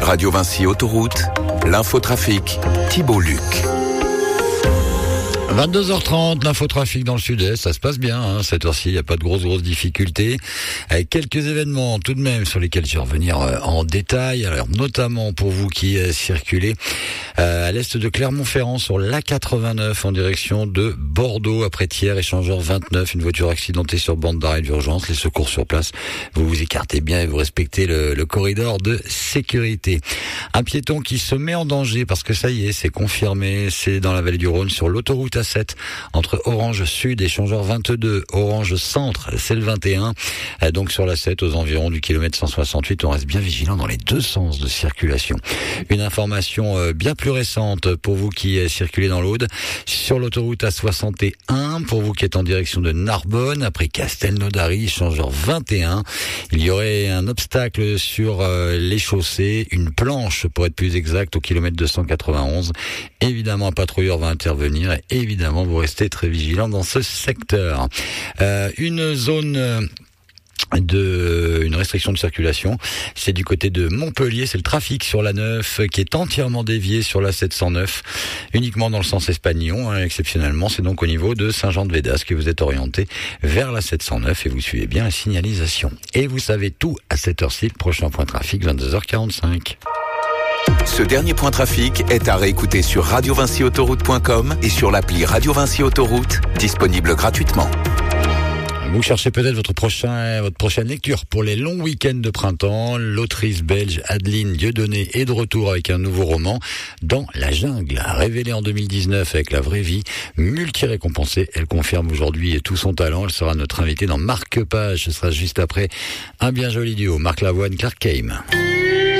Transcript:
Radio Vinci Autoroute, l'infotrafic, Thibault Luc. 22h30, l'infotrafic dans le sud-est, ça se passe bien, cette heure-ci, il n'y a pas de grosses difficultés. Avec quelques événements tout de même sur lesquels je vais revenir en détail. Alors notamment pour vous qui circulez à l'est de Clermont-Ferrand sur l'A89 en direction de Bordeaux après Thiers, échangeur 29, une voiture accidentée sur bande d'arrêt d'urgence, les secours sur place. Vous vous écartez bien et vous respectez le corridor de sécurité. Un piéton qui se met en danger parce que ça y est, c'est confirmé, c'est dans la vallée du Rhône sur l'autoroute A7 entre Orange Sud, échangeur 22, Orange Centre, c'est le 21. Donc sur la 7 aux environs du kilomètre 168, on reste bien vigilant dans les deux sens de circulation. Une information bien plus récente pour vous qui circulez dans l'Aude, sur l'autoroute A61, pour vous qui êtes en direction de Narbonne, après Castelnaudary, échangeur 21. Il y aurait un obstacle sur les chaussées, une planche pour être plus exact, au kilomètre 291. Évidemment, un patrouilleur va intervenir et évidemment, vous restez très vigilant dans ce secteur. Une zone une restriction de circulation, c'est du côté de Montpellier, c'est le trafic sur la 9 qui est entièrement dévié sur la 709, uniquement dans le sens Espagnon, exceptionnellement, c'est donc au niveau de Saint-Jean-de-Védas que vous êtes orienté vers la 709 et vous suivez bien la signalisation. Et vous savez tout à cette heure-ci, le prochain point trafic, 22h45. Ce dernier point trafic est à réécouter sur radiovinciautoroute.com et sur l'appli Radio Vinci Autoroute, disponible gratuitement. Vous cherchez peut-être votre prochaine lecture pour les longs week-ends de printemps. L'autrice belge Adeline Dieudonné est de retour avec un nouveau roman, Dans la jungle. Révélée en 2019 avec La vraie vie, multi-récompensée. Elle confirme aujourd'hui tout son talent. Elle sera notre invitée dans Marque-Page. Ce sera juste après un bien joli duo, Marc Lavoine, Clark Kane.